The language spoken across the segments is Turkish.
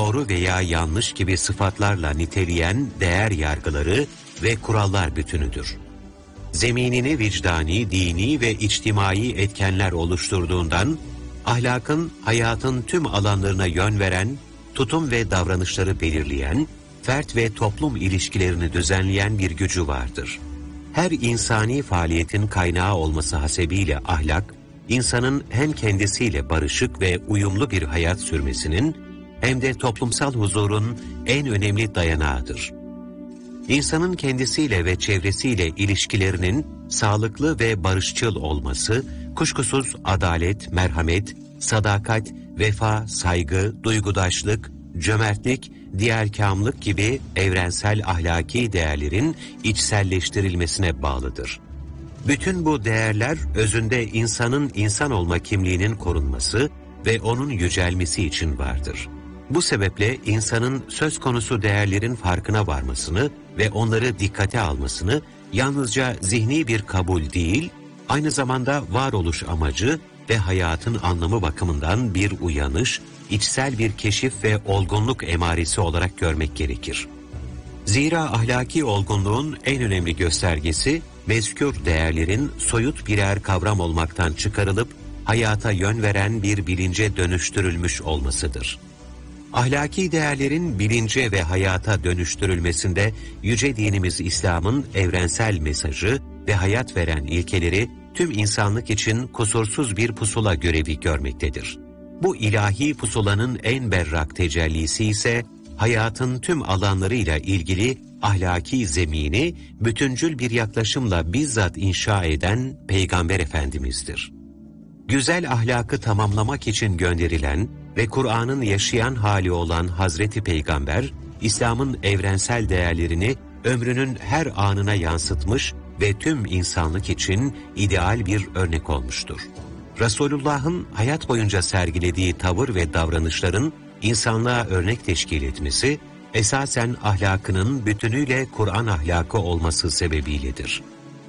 doğru veya yanlış gibi sıfatlarla niteleyen değer yargıları ve kurallar bütünüdür. Zeminini vicdani, dini ve içtimai etkenler oluşturduğundan, ahlakın hayatın tüm alanlarına yön veren, tutum ve davranışları belirleyen, fert ve toplum ilişkilerini düzenleyen bir gücü vardır. Her insani faaliyetin kaynağı olması hasebiyle ahlak, insanın hem kendisiyle barışık ve uyumlu bir hayat sürmesinin, hem de toplumsal huzurun en önemli dayanağıdır. İnsanın kendisiyle ve çevresiyle ilişkilerinin sağlıklı ve barışçıl olması, kuşkusuz adalet, merhamet, sadakat, vefa, saygı, duygudaşlık, cömertlik, diğerkâmlık gibi evrensel ahlaki değerlerin içselleştirilmesine bağlıdır. Bütün bu değerler özünde insanın insan olma kimliğinin korunması ve onun yücelmesi için vardır. Bu sebeple insanın söz konusu değerlerin farkına varmasını ve onları dikkate almasını yalnızca zihni bir kabul değil, aynı zamanda varoluş amacı ve hayatın anlamı bakımından bir uyanış, içsel bir keşif ve olgunluk emaresi olarak görmek gerekir. Zira ahlaki olgunluğun en önemli göstergesi, mezkür değerlerin soyut birer kavram olmaktan çıkarılıp, hayata yön veren bir bilince dönüştürülmüş olmasıdır. Ahlaki değerlerin bilince ve hayata dönüştürülmesinde Yüce Dinimiz İslam'ın evrensel mesajı ve hayat veren ilkeleri tüm insanlık için kusursuz bir pusula görevi görmektedir. Bu ilahi pusulanın en berrak tecellisi ise hayatın tüm alanlarıyla ilgili ahlaki zemini bütüncül bir yaklaşımla bizzat inşa eden Peygamber Efendimiz'dir. Güzel ahlakı tamamlamak için gönderilen ve Kur'an'ın yaşayan hali olan Hazreti Peygamber, İslam'ın evrensel değerlerini ömrünün her anına yansıtmış ve tüm insanlık için ideal bir örnek olmuştur. Resulullah'ın hayat boyunca sergilediği tavır ve davranışların insanlığa örnek teşkil etmesi, esasen ahlakının bütünüyle Kur'an ahlakı olması sebebiyledir.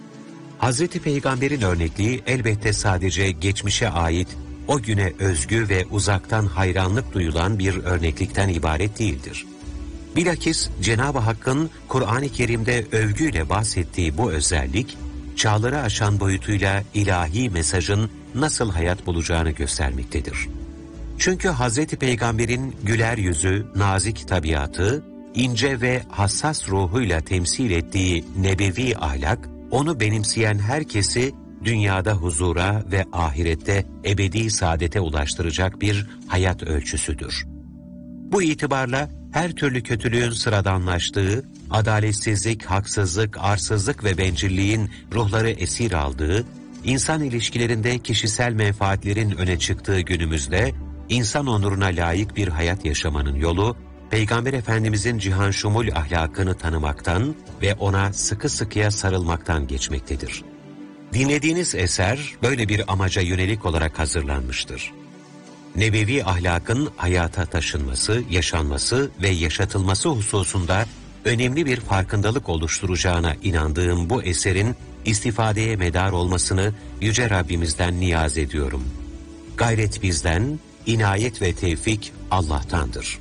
Hazreti Peygamber'in örnekliği elbette sadece geçmişe ait, o güne özgü ve uzaktan hayranlık duyulan bir örneklikten ibaret değildir. Bilakis Cenab-ı Hakk'ın Kur'an-ı Kerim'de övgüyle bahsettiği bu özellik, çağları aşan boyutuyla ilahi mesajın nasıl hayat bulacağını göstermektedir. Çünkü Hazreti Peygamber'in güler yüzü, nazik tabiatı, ince ve hassas ruhuyla temsil ettiği nebevi ahlak, onu benimseyen herkesi dünyada huzura ve ahirette ebedi saadete ulaştıracak bir hayat ölçüsüdür. Bu itibarla her türlü kötülüğün sıradanlaştığı, adaletsizlik, haksızlık, arsızlık ve bencilliğin ruhları esir aldığı, insan ilişkilerinde kişisel menfaatlerin öne çıktığı günümüzde, insan onuruna layık bir hayat yaşamanın yolu, Peygamber Efendimizin cihan şumul ahlakını tanımaktan ve ona sıkı sıkıya sarılmaktan geçmektedir. Dinlediğiniz eser böyle bir amaca yönelik olarak hazırlanmıştır. Nebevi ahlakın hayata taşınması, yaşanması ve yaşatılması hususunda önemli bir farkındalık oluşturacağına inandığım bu eserin istifadeye medar olmasını Yüce Rabbimizden niyaz ediyorum. Gayret bizden, inayet ve tevfik Allah'tandır.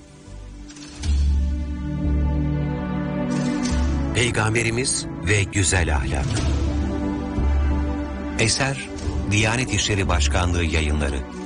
Peygamberimiz ve güzel ahlak. Eser, Diyanet İşleri Başkanlığı Yayınları.